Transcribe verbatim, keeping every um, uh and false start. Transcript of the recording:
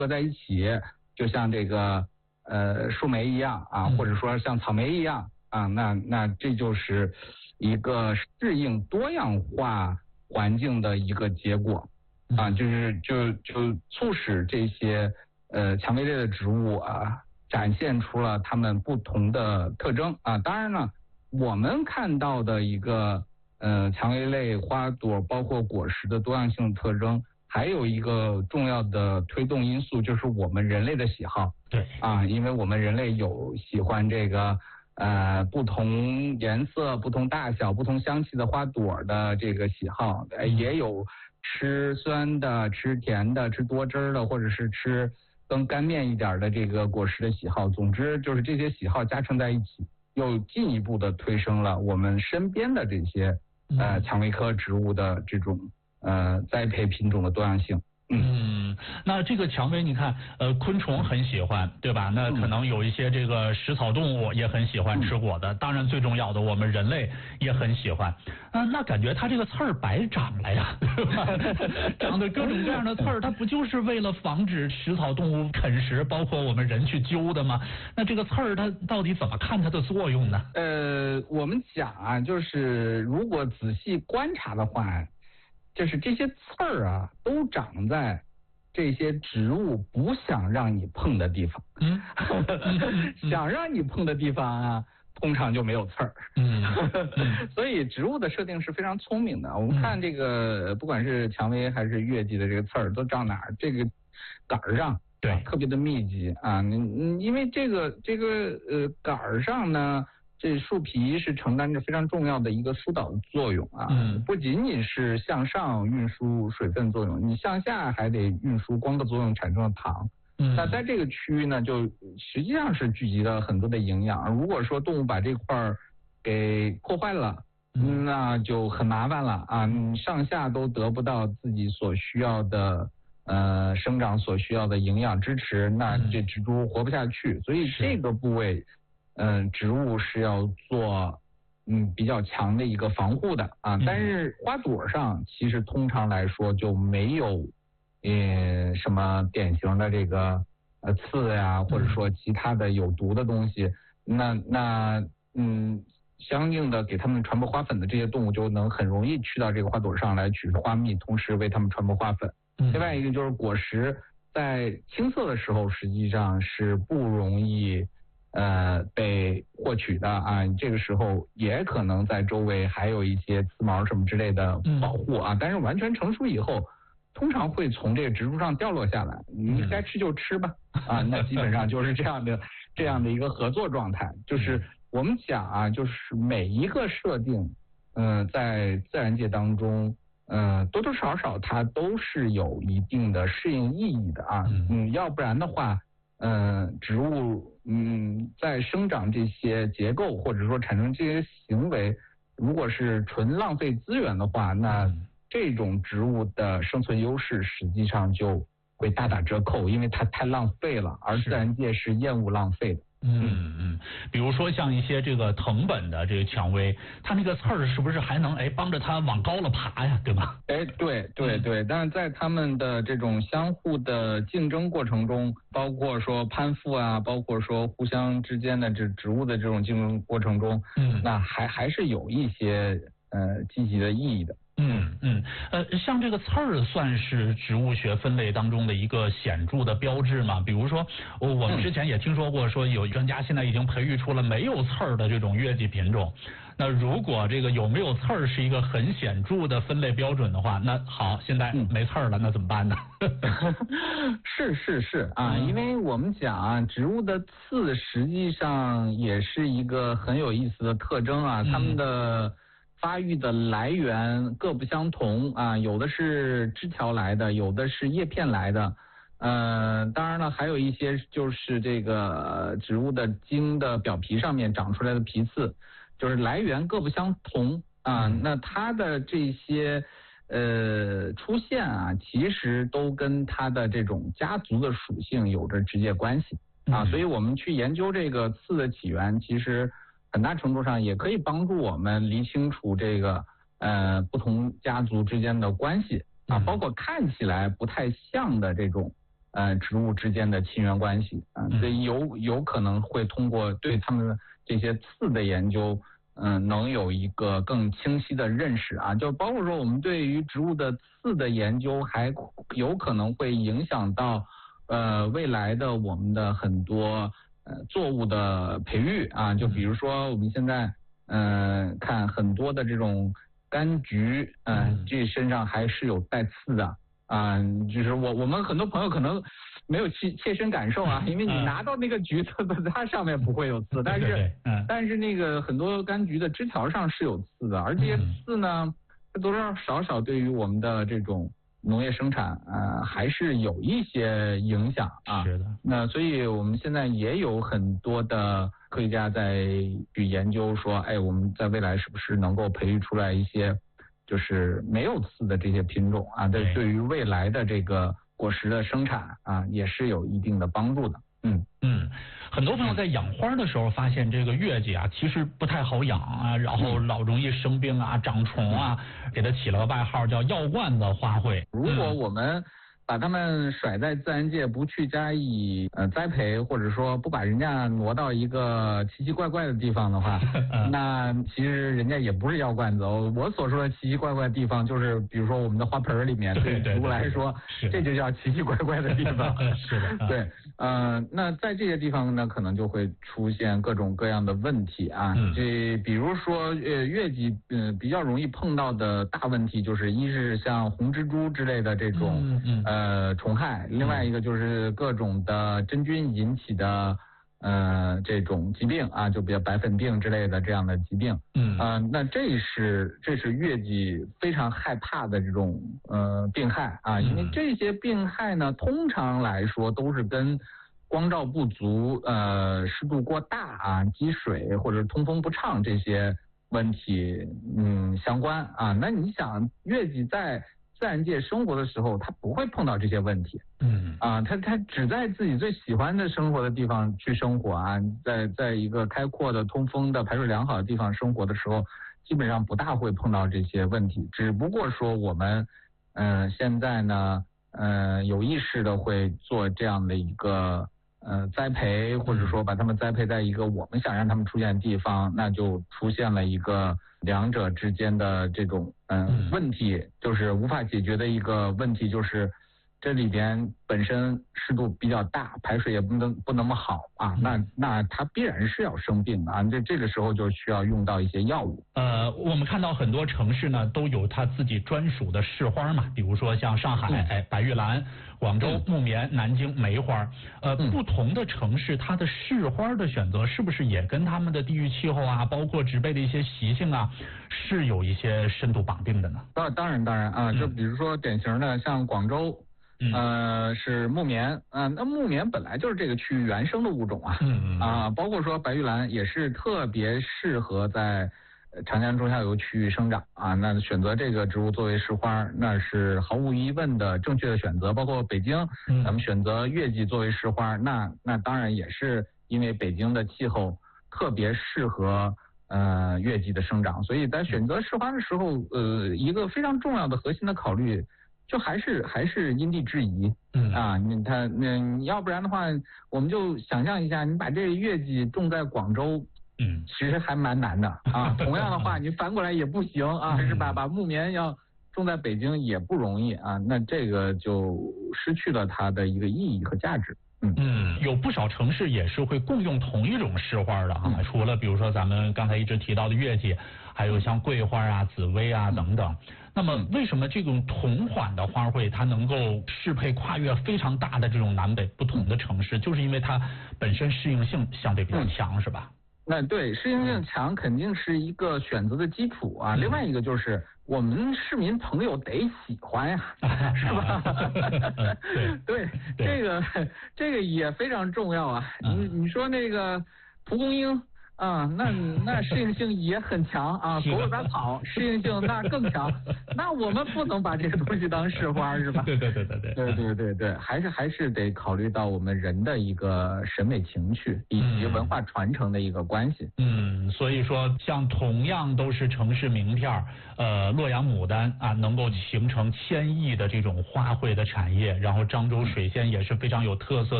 合在一起，就像这个呃树莓一样啊，或者说像草莓一样啊，那那这就是一个适应多样化环境的一个结果啊，就是就就促使这些呃蔷薇类的植物啊展现出了它们不同的特征啊。当然了，我们看到的一个呃蔷薇类花朵包括果实的多样性特征，还有一个重要的推动因素就是我们人类的喜好。 对啊，因为我们人类有喜欢这个呃不同颜色、不同大小、不同香气的花朵的这个喜好，呃也有吃酸的、吃甜的、吃多汁儿的，或者是吃更干面一点的这个果实的喜好。总之就是这些喜好加成在一起，又进一步的推升了我们身边的这些呃蔷薇科植物的这种呃栽培品种的多样性。 嗯，那这个蔷薇，你看，呃，昆虫很喜欢，对吧？那可能有一些这个食草动物也很喜欢吃果的，当然最重要的，我们人类也很喜欢。啊，那感觉它这个刺儿白长了呀，对吧？长的各种各样的刺儿，它不就是为了防止食草动物啃食，包括我们人去揪的吗？那这个刺儿它到底怎么看它的作用呢？ 呃，我们讲啊，就是如果仔细观察的话，就是这些刺儿啊，都长在这些植物不想让你碰的地方。嗯，想让你碰的地方啊，通常就没有刺儿。嗯，所以植物的设定是非常聪明的。我们看这个，不管是蔷薇还是月季的这个刺儿，都长哪儿？这个杆儿上， 对， 特别的密集啊。你你因为这个这个呃杆儿上呢。这树皮是承担着非常重要的一个疏导的作用啊，嗯，不仅仅是向上运输水分作用，你向下还得运输光合作用产生的糖。嗯，那在这个区域呢，就实际上是聚集了很多的营养。如果说动物把这块儿给破坏了，嗯，那就很麻烦了啊，你上下都得不到自己所需要的呃生长所需要的营养支持，那这植株活不下去。所以这个部位。嗯，植物是要做嗯比较强的一个防护的啊，但是花朵上其实通常来说就没有呃什么典型的这个呃刺呀，或者说其他的有毒的东西，那那嗯相应的给它们传播花粉的这些动物就能很容易去到这个花朵上来取花蜜，同时为它们传播花粉。另外一个就是果实在青色的时候实际上是不容易。呃，被获取的啊，这个时候也可能在周围还有一些刺毛什么之类的保护啊，嗯、但是完全成熟以后，通常会从这个植株上掉落下来，你该吃就吃吧啊，那基本上就是这样的这样的一个合作状态。就是我们讲啊，就是每一个设定，嗯、呃，在自然界当中，嗯、呃，多多少少它都是有一定的适应意义的啊，嗯，要不然的话。嗯、呃，植物嗯在生长这些结构或者说产生这些行为，如果是纯浪费资源的话，那这种植物的生存优势实际上就会大打折扣，因为它太浪费了，而自然界是厌恶浪费的。 嗯嗯，比如说像一些这个藤本的这个蔷薇，它那个刺儿是不是还能哎帮着它往高了爬呀，对吧？ 哎，对对对，但是在它们的这种相互的竞争过程中，包括说攀附啊，包括说互相之间的这植物的这种竞争过程中，嗯，那还还是有一些呃积极的意义的。 嗯嗯，呃，像这个刺儿算是植物学分类当中的一个显著的标志嘛？比如说，我我们之前也听说过，说有专家现在已经培育出了没有刺儿的这种月季品种。那如果这个有没有刺儿是一个很显著的分类标准的话，那好，现在没刺儿了，那怎么办呢？ 是是是啊，因为我们讲啊，植物的刺实际上也是一个很有意思的特征啊，它们的。发育的来源各不相同啊，有的是枝条来的，有的是叶片来的，呃，当然了，还有一些就是这个植物的茎的表皮上面长出来的皮刺，就是来源各不相同啊。那它的这些呃出现啊，其实都跟它的这种家族的属性有着直接关系啊。所以我们去研究这个刺的起源，其实。很大程度上也可以帮助我们理清楚这个呃不同家族之间的关系啊，包括看起来不太像的这种呃植物之间的亲缘关系啊，所以有有可能会通过对他们这些刺的研究，嗯、呃，能有一个更清晰的认识啊，就包括说我们对于植物的刺的研究，还有可能会影响到呃未来的我们的很多呃作物的培育啊，就比如说我们现在嗯、呃、看很多的这种柑橘，嗯、呃，这身上还是有带刺的。啊、呃，就是我我们很多朋友可能没有切切身感受啊，因为你拿到那个橘子的，它上面不会有刺，但是但是那个很多柑橘的枝条上是有刺的，而这些刺呢，多多少少对于我们的这种农业生产呃还是有一些影响啊。 是的。 那所以我们现在也有很多的科学家在去研究说，哎，我们在未来是不是能够培育出来一些就是没有刺的这些品种啊，这对于未来的这个果实的生产啊也是有一定的帮助的。嗯嗯，很多朋友在养花的时候发现这个月季啊其实不太好养啊，然后老容易生病啊、长虫啊，给它起了个外号叫药罐子花卉。 如果我们把它们甩在自然界，不去加以呃栽培，或者说不把人家挪到一个奇奇怪怪的地方的话，那其实人家也不是药罐子哦。我所说的奇奇怪怪的地方，就是比如说我们的花盆里面，对植物来说，这就叫奇奇怪怪的地方。 是的， 对，呃，那在这些地方呢，可能就会出现各种各样的问题啊。嗯、这比如说呃月季，呃比较容易碰到的大问题，就是一是像红蜘蛛之类的这种，嗯嗯呃。呃，虫害，另外一个就是各种的真菌引起的呃这种疾病啊，就比如白粉病之类的这样的疾病。嗯啊、呃，那这是这是月季非常害怕的这种呃病害啊，因为这些病害呢，通常来说都是跟光照不足、呃湿度过大啊、积水或者通风不畅这些问题嗯相关啊。那你想月季在自然界生活的时候，他不会碰到这些问题，嗯啊，他他只在自己最喜欢的生活的地方去生活啊，在在一个开阔的、通风的、排水良好的地方生活的时候，基本上不大会碰到这些问题。只不过说我们，嗯、呃，现在呢，呃，有意识的会做这样的一个呃栽培，或者说把它们栽培在一个我们想让它们出现的地方，那就出现了一个两者之间的这种嗯、呃、问题，就是无法解决的一个问题，就是这里边本身湿度比较大，排水也不能不那么好啊，那那它必然是要生病的啊，这这个时候就需要用到一些药物。 呃，我们看到很多城市呢都有它自己专属的市花嘛，比如说像上海、嗯、哎白玉兰。广州木棉、南京梅花，呃，嗯、不同的城市它的市花的选择是不是也跟他们的地域气候啊，包括植被的一些习性啊，是有一些深度绑定的呢？ 当当然当然啊，就比如说典型的像广州，嗯、呃是木棉，啊、呃，那木棉本来就是这个区域原生的物种啊，嗯啊，包括说白玉兰也是特别适合在长江中下游区域生长啊，那选择这个植物作为市花，那是毫无疑问的正确的选择。包括北京，嗯、咱们选择月季作为市花，那那当然也是因为北京的气候特别适合呃月季的生长，所以在选择市花的时候，呃，一个非常重要的核心的考虑，就还是还是因地制宜，嗯啊，你它那你要不然的话，我们就想象一下，你把这个月季种在广州。嗯，其实还蛮难的啊。同样的话，你反过来也不行啊，是吧？把木棉要种在北京也不容易啊，那这个就失去了它的一个意义和价值。 嗯嗯，有不少城市也是会共用同一种市花的啊，嗯、除了比如说咱们刚才一直提到的月季，还有像桂花啊、紫薇啊等等。那么为什么这种同款的花卉它能够适配跨越非常大的这种南北不同的城市，就是因为它本身适应性相对比较强，是吧？ 那对，适应性强肯定是一个选择的基础啊。嗯、另外一个就是我们市民朋友得喜欢呀，是吧？对对，这个这个也非常重要啊。你你说那个蒲公英啊，那那适应性也很强啊，狗尾巴草适应性那更强。那我们不能把这个东西当市花是吧？ 对对对对对对对对对，还是还是得考虑到我们人的一个审美情趣以及文化传承的一个关系。 嗯，所以说像同样都是城市名片，呃，洛阳牡丹啊，能够形成千亿的这种花卉的产业，然后漳州水仙也是非常有特色的。